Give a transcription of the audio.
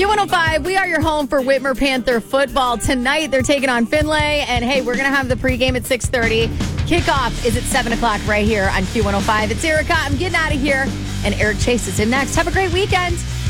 Q105, we are your home for Whitmer Panther football. Tonight, they're taking on Finlay. And, hey, we're going to have the pregame at 6:30. Kickoff is at 7 o'clock right here on Q105. It's Erica. I'm getting out of here. And Eric Chase is in next. Have a great weekend.